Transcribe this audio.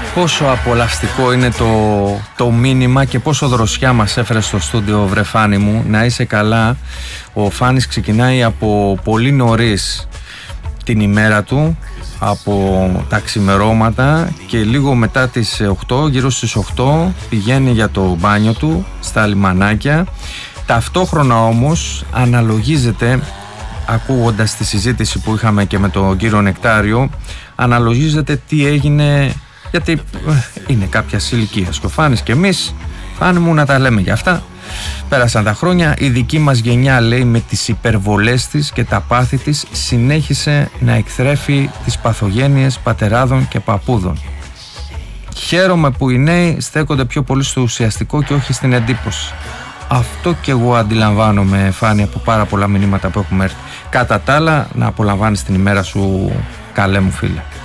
Πόσο απολαυστικό είναι το μήνυμα και πόσο δροσιά μας έφερε στο στούντιο, βρε Φάνη μου. Να είσαι καλά. Ο Φάνης ξεκινάει από πολύ νωρίς την ημέρα του, από τα ξημερώματα, και λίγο μετά τις 8, γύρω στις 8, πηγαίνει για το μπάνιο του στα λιμανάκια. Ταυτόχρονα όμως αναλογίζεται, ακούγοντας τη συζήτηση που είχαμε και με τον κύριο Νεκτάριο, αναλογίζεται τι έγινε, γιατί είναι κάποια ηλικία και ο Φάνης και εμείς, Φάνη μου, να τα λέμε για αυτά. Πέρασαν τα χρόνια, η δική μας γενιά, λέει, με τις υπερβολές της και τα πάθη της συνέχισε να εκθρέφει τις παθογένειες πατεράδων και παππούδων. Χαίρομαι που οι νέοι στέκονται πιο πολύ στο ουσιαστικό και όχι στην εντύπωση. Αυτό και εγώ αντιλαμβάνομαι, Φάνη, από πάρα πολλά μηνύματα που έχουμε έρθει. Κατά τα άλλα, να απολαμβάνεις την ημέρα σου, καλέ μου φίλε.